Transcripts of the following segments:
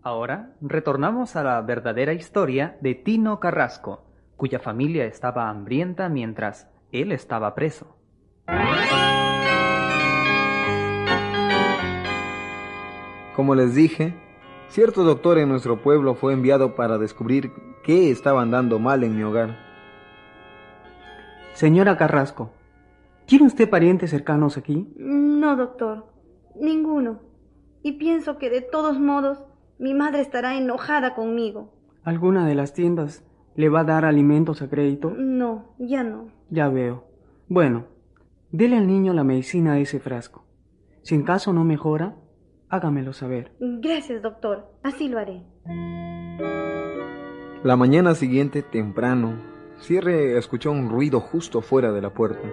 Ahora retornamos a la verdadera historia de Tino Carrasco, cuya familia estaba hambrienta mientras él estaba preso. Como les dije, cierto doctor en nuestro pueblo fue enviado para descubrir qué estaba andando mal en mi hogar. Señora Carrasco, ¿tiene usted parientes cercanos aquí? No, doctor, ninguno. Y pienso que de todos modos mi madre estará enojada conmigo. ¿Alguna de las tiendas le va a dar alimentos a crédito? No, ya no. Ya veo. Bueno, dele al niño la medicina de ese frasco. Si en caso no mejora, hágamelo saber. Gracias, doctor. Así lo haré. La mañana siguiente, temprano, Cierre escuchó un ruido justo fuera de la puerta.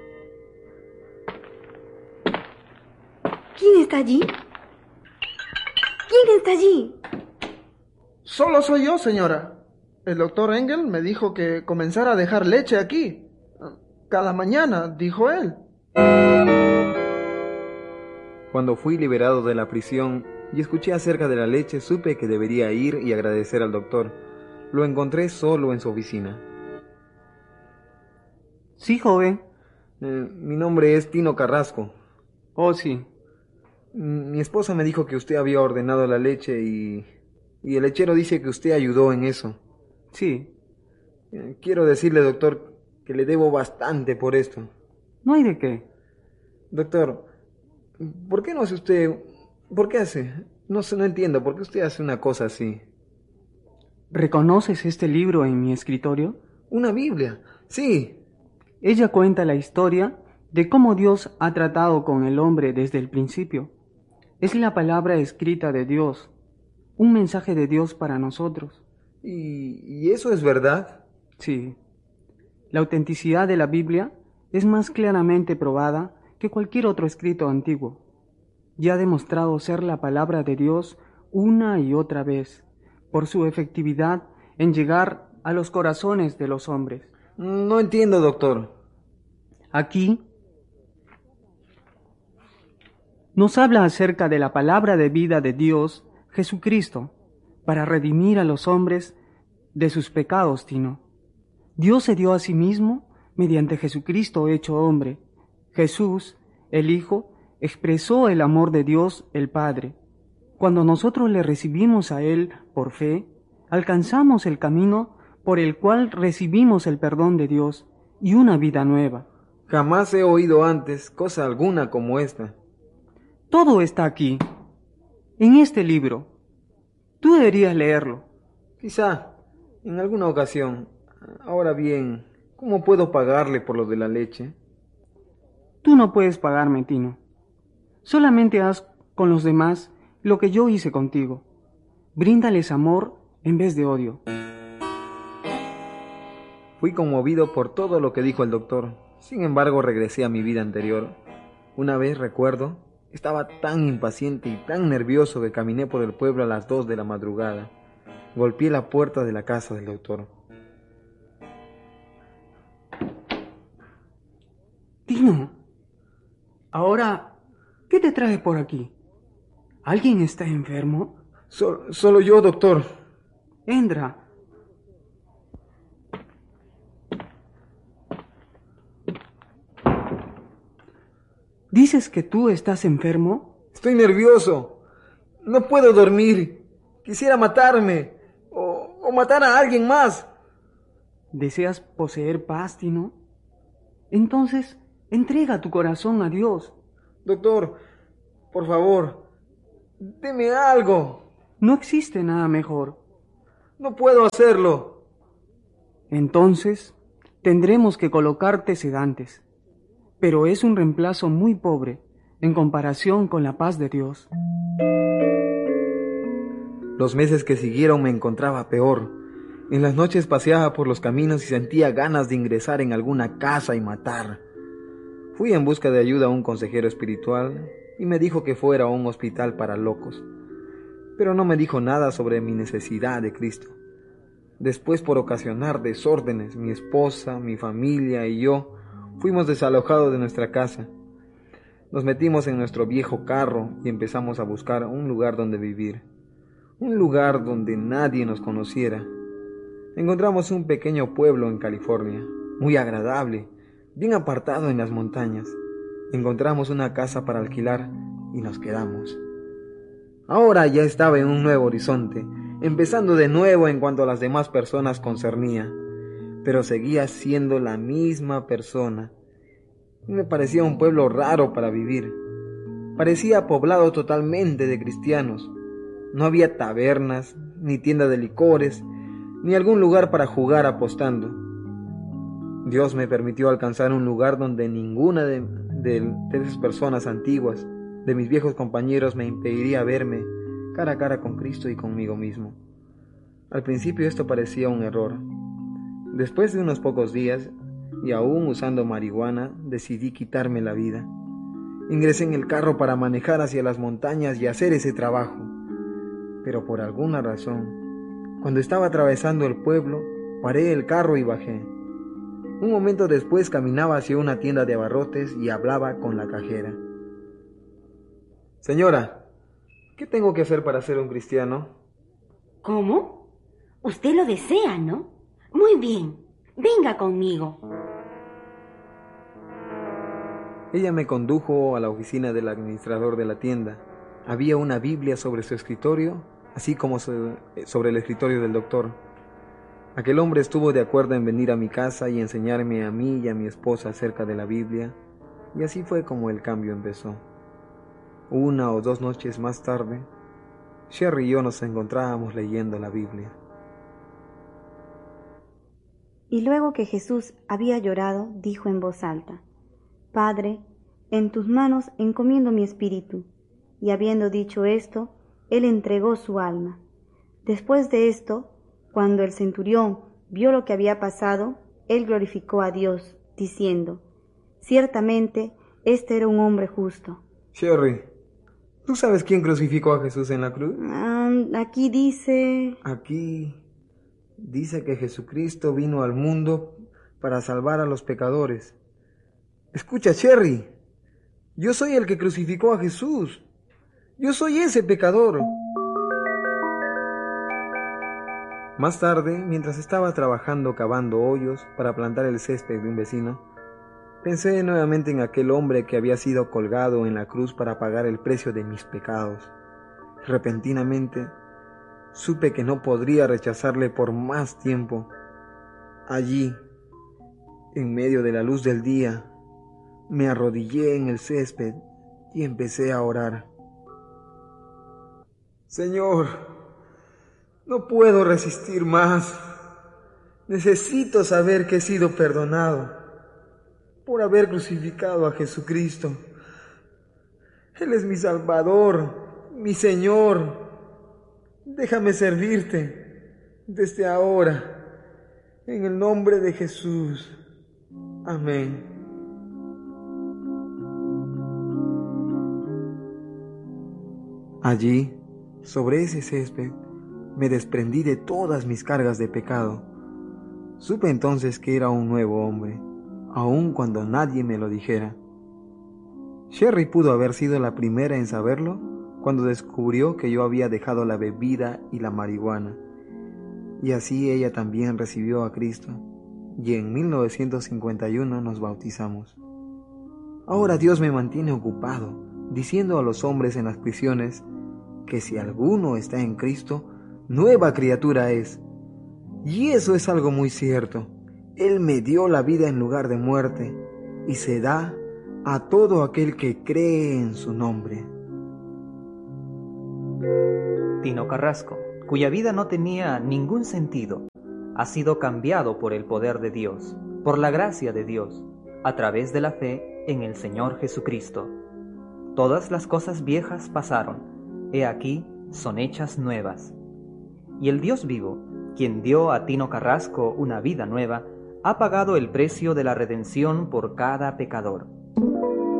¿Quién está allí? ¿Quién está allí? Solo soy yo, señora. El doctor Engel me dijo que comenzara a dejar leche aquí. Cada mañana, dijo él. Cuando fui liberado de la prisión y escuché acerca de la leche, supe que debería ir y agradecer al doctor. Lo encontré solo en su oficina. Sí, joven. Mi nombre es Tino Carrasco. Oh, sí. Mi esposa me dijo que usted había ordenado la leche y el lechero dice que usted ayudó en eso. Sí. Quiero decirle, doctor, que le debo bastante por esto. No hay de qué. Doctor, ¿por qué no hace usted... ¿Por qué hace? No entiendo, ¿por qué usted hace una cosa así? ¿Reconoces este libro en mi escritorio? ¿Una Biblia? Sí. Ella cuenta la historia de cómo Dios ha tratado con el hombre desde el principio. Es la palabra escrita de Dios, un mensaje de Dios para nosotros. ¿Y eso es verdad? Sí. La autenticidad de la Biblia es más claramente probada que cualquier otro escrito antiguo. Ya ha demostrado ser la palabra de Dios una y otra vez, por su efectividad en llegar a los corazones de los hombres. No entiendo, doctor. Aquí nos habla acerca de la palabra de vida de Dios, Jesucristo, para redimir a los hombres de sus pecados, Tino. Dios se dio a sí mismo mediante Jesucristo hecho hombre. Jesús, el Hijo, expresó el amor de Dios, el Padre. Cuando nosotros le recibimos a Él por fe, alcanzamos el camino por el cual recibimos el perdón de Dios y una vida nueva. Jamás he oído antes cosa alguna como esta. Todo está aquí, en este libro. Tú deberías leerlo. Quizá, en alguna ocasión. Ahora bien, ¿cómo puedo pagarle por lo de la leche? Tú no puedes pagarme, Tino. Solamente haz con los demás lo que yo hice contigo. Bríndales amor en vez de odio. Fui conmovido por todo lo que dijo el doctor. Sin embargo, regresé a mi vida anterior. Una vez, recuerdo, estaba tan impaciente y tan nervioso que caminé por el pueblo a las 2 de la madrugada. Golpeé la puerta de la casa del doctor. Tino, ahora, ¿qué te trae por aquí? ¿Alguien está enfermo? Solo yo, doctor. Entra. ¿Dices que tú estás enfermo? Estoy nervioso. No puedo dormir. Quisiera matarme. O matar a alguien más. ¿Deseas poseer paz, Tino? Entonces, entrega tu corazón a Dios. Doctor, por favor, deme algo. No existe nada mejor. No puedo hacerlo. Entonces, tendremos que colocarte sedantes. Pero es un reemplazo muy pobre en comparación con la paz de Dios. Los meses que siguieron me encontraba peor. En las noches paseaba por los caminos y sentía ganas de ingresar en alguna casa y matar. Fui en busca de ayuda a un consejero espiritual y me dijo que fuera a un hospital para locos. Pero no me dijo nada sobre mi necesidad de Cristo. Después, por ocasionar desórdenes, mi esposa, mi familia y yo fuimos desalojados de nuestra casa. Nos metimos en nuestro viejo carro y empezamos a buscar un lugar donde vivir. un lugar donde nadie nos conociera. Encontramos un pequeño pueblo en California, muy agradable, bien apartado en las montañas. Encontramos una casa para alquilar y nos quedamos. Ahora ya estaba en un nuevo horizonte, empezando de nuevo en cuanto a las demás personas concernía, pero seguía siendo la misma persona. Me parecía un pueblo raro para vivir. Parecía poblado totalmente de cristianos. No había tabernas, ni tienda de licores, ni algún lugar para jugar apostando. Dios me permitió alcanzar un lugar donde ninguna de esas personas antiguas, de mis viejos compañeros, me impediría verme cara a cara con Cristo y conmigo mismo. Al principio esto parecía un error. Después de unos pocos días, y aún usando marihuana, decidí quitarme la vida. Ingresé en el carro para manejar hacia las montañas y hacer ese trabajo. Pero por alguna razón, cuando estaba atravesando el pueblo, paré el carro y bajé. Un momento después caminaba hacia una tienda de abarrotes y hablaba con la cajera. Señora, ¿qué tengo que hacer para ser un cristiano? ¿Cómo? Usted lo desea, ¿no? Muy bien, venga conmigo. Ella me condujo a la oficina del administrador de la tienda. Había una Biblia sobre su escritorio, así como sobre el escritorio del doctor. Aquel hombre estuvo de acuerdo en venir a mi casa y enseñarme a mí y a mi esposa acerca de la Biblia, y así fue como el cambio empezó. 1 o 2 noches más tarde, Sherry y yo nos encontrábamos leyendo la Biblia. Y luego que Jesús había llorado, dijo en voz alta: Padre, en tus manos encomiendo mi espíritu. Y habiendo dicho esto, él entregó su alma. Después de esto, cuando el centurión vio lo que había pasado, él glorificó a Dios, diciendo: Ciertamente, este era un hombre justo. Sherry, ¿tú sabes quién crucificó a Jesús en la cruz? Aquí dice... Aquí dice que Jesucristo vino al mundo para salvar a los pecadores. Escucha, Sherry, yo soy el que crucificó a Jesús. Yo soy ese pecador. Más tarde, mientras estaba trabajando cavando hoyos para plantar el césped de un vecino, pensé nuevamente en aquel hombre que había sido colgado en la cruz para pagar el precio de mis pecados. Repentinamente, supe que no podría rechazarle por más tiempo. Allí, en medio de la luz del día, me arrodillé en el césped y empecé a orar. Señor, no puedo resistir más. Necesito saber que he sido perdonado por haber crucificado a Jesucristo. Él es mi Salvador, mi Señor. Déjame servirte desde ahora, en el nombre de Jesús. Amén. Allí, sobre ese césped, me desprendí de todas mis cargas de pecado. Supe entonces que era un nuevo hombre, aun cuando nadie me lo dijera. Sherry pudo haber sido la primera en saberlo cuando descubrió que yo había dejado la bebida y la marihuana, y así ella también recibió a Cristo, y en 1951 nos bautizamos. Ahora Dios me mantiene ocupado, diciendo a los hombres en las prisiones que si alguno está en Cristo, nueva criatura es. Y eso es algo muy cierto. Él me dio la vida en lugar de muerte, y se da a todo aquel que cree en su nombre. Tino Carrasco, cuya vida no tenía ningún sentido, ha sido cambiado por el poder de Dios, por la gracia de Dios, a través de la fe en el Señor Jesucristo. Todas las cosas viejas pasaron, he aquí son hechas nuevas. Y el Dios vivo, quien dio a Tino Carrasco una vida nueva, ha pagado el precio de la redención por cada pecador.